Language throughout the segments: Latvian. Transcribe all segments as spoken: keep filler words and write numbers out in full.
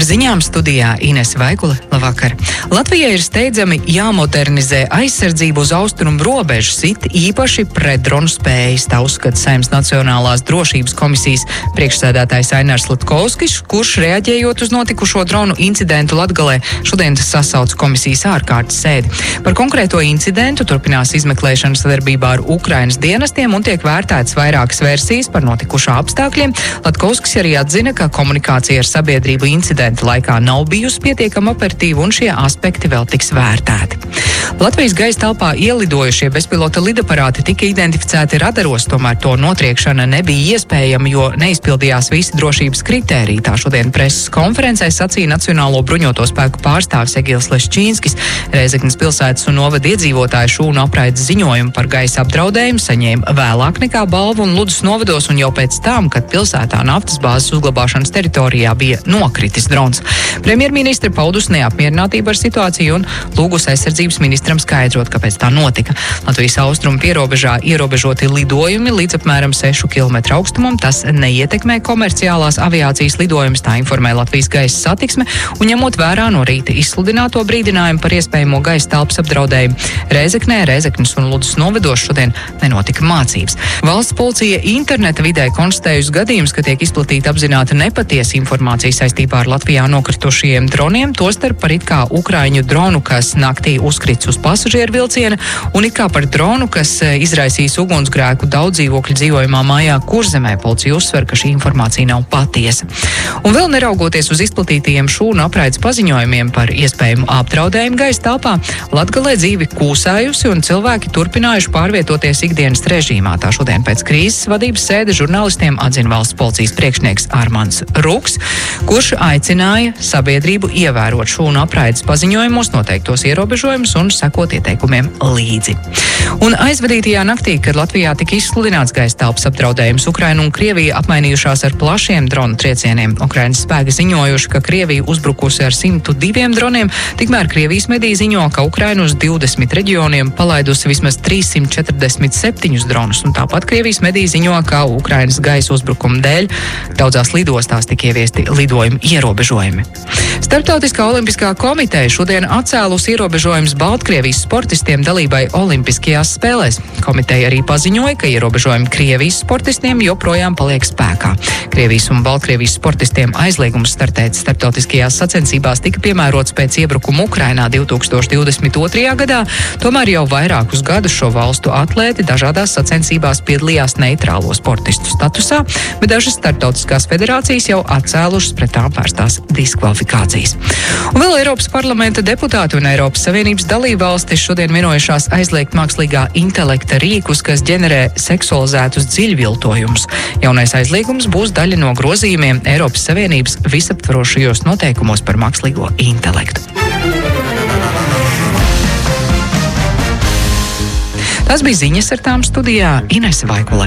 Ar ziņām studijā Inese Vaikule. Labvakar! Latvijai ir steidzami jāmodernizē aizsardzību uz austrumu robežas, it īpaši pretdronu spējas. Tā uzskata Saeimas Nacionālās drošības komisijas priekšsēdētājs Ainars Latkovskis, kurš reaģējot uz notikušo dronu incidentu Latgalē šodien sasauca komisijas ārkārtas sēdi. Par konkrēto incidentu turpinās izmeklēšana sadarbībā ar Ukrainas dienestiem un tiek vērtētas vairākas versijas par notikušā apstākļiem. Latkovskis arī atzina, ka komunikācija ar sabiedrību incidenta laikā nav bijusi pietiekama operatīva un šie aspekti vēl tiks vērtēti. Latvijas gaisa telpā ielidojušie bezpilota lidaparāti tika identificēti radaros, tomēr to notriekšana nebija iespējama, jo neizpildījās visi drošības kritēriji. Tā šodien preses konferencē sacīja Nacionālo bruņoto spēku pārstāvis Egils Leščīnskis. Rēzeknes pilsētas un novada iedzīvotāju šūnu apraides ziņojumu par gaisa apdraudējumu saņēma vēlāk nekā balvu un Ludus novados un jau pēc tam, kad pilsētā naftas bāzes uzglabāšanas teritorijā bija nokritis drons. Premjerministre paudus neapmierinātību ar situāciju un lūgus aizsardzības ministram skaidrot, kāpēc tā notika. Latvijas austrumu pierobežā ierobežoti lidojumi līdz apmēram sešu kilometru augstumam. Tas neietekmē komerciālās aviācijas lidojumus, tā informē Latvijas gaisa satiksme, un ņemot vērā no rīta izsludināto brīdinājumu par iespējamo gaisa telpas apdraudējumu, Rēzeknē, Rēzeknes un Ludus novados šodien nenotika mācības. Valsts policija interneta vidē konstatējusi gadījumus, ka tiek izplatīta apzināta nepatiesa informācija saistībā ar Latvijā nokritušajiem droniem, tostarp par it kā ukraiņu dronu, kas naktī uzkrits uz pasažieru vilciena, un it kā par dronu, kas izraisīs ugunsgrēku daudz dzīvokļu dzīvojamā mājā Kurzemē. Policija uzsver, ka šī informācija nav patiesa. Un vēl neraugoties uz izplatītajiem šūnu apraides paziņojumiem par iespējamu apdraudējumu gaisa telpā, Latgalē dzīvi kūsējusi un cilvēki turpinājuši pārvietoties ikdienas režīmā. Tā šodien pēc krīzes vadības sēde žurnālistiem atzina valsts policijas priekšnieks Armands Ruks, kurš aicināja sabiedrību ievērot šūnu apraides paziņojumos noteiktos ierobežojumus un sekot ieteikumiem līdzi. Un aizvadītajā naktī, kad Latvijā tika izsludināts gaisa telpas apdraudējums, Ukraina un Krievija apmainījušās ar plašiem dronu triecieniem. Ukrainas spēki ziņojuši, ka Krievija uzbrukusi ar simtu diviem droniem, tikmēr Krievijas mediji ziņo, ka Ukraina uz divdesmit reģioniem palaidusi vismaz trīssimt četrdesmit septiņus dronus, un tāpat Krievijas mediji ziņo, ka Ukrainas gaisa uzbrukuma dēļ daudzās lidostās tika ieviesti lidojumu ierobežojumi. Starptautiskā olimpiskā komiteja šodien atcēlusi ierobežojumus Baltkrievijas sportistiem dalībai olimpiskajās spēlēs. Komiteja arī paziņoja, ka ierobežojumi Krievijas sportistiem joprojām paliek spēkā. Krievijas un Baltkrievijas sportistiem aizliegums startēt starptautiskajās sacensībās tika piemērots pēc iebrukuma Ukrainā divi tūkstoši divdesmit otrajā gadā, tomēr jau vairākus gadus šo valstu atlēti dažādās sacensībās piedalījās neitrālo sportistu statusā, bet dažas starptautiskās federācijas jau atcēlušas pret tām vērstās diskvalifikācijas. Un vēl Eiropas parlamenta deputāti un Eiropas Savienības dalībvalstis šodien vienojušās aizliegt mākslīgā intelekta rīkus, kas ģenerē seksualizētus dziļviltojumus. Jaunais aizliegums būs daļa no grozījumiem Eiropas Savienības visaptvarošajos noteikumos par mākslīgo intelektu. Tas bija ziņas, ar tām studijā Inese Vaikule.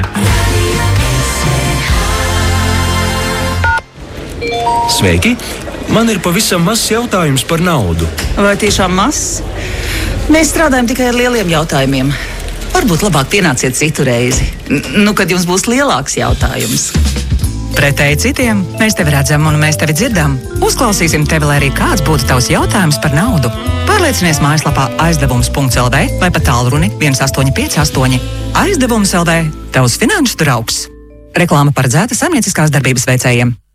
Sveiki! Man ir pavisam mazs jautājums par naudu. Vai tiešām mazs? Mēs strādājam tikai ar lieliem jautājumiem. Varbūt labāk pienāciet citu reizi. Nu, kad jums būs lielāks jautājums. Pretēji citiem, mēs tevi redzam un mēs tevi dzirdam. Uzklausīsim tevi, lai arī kāds būtu tavs jautājums par naudu. Pārliecinies mājaslapā aizdevums punkts el vē vai pa tālruni viens astoņi pieci astoņi. Aizdevums punkts el vē – tavs finanšu draugs. Reklāma paredzēta saimnieciskās darbības veicējiem.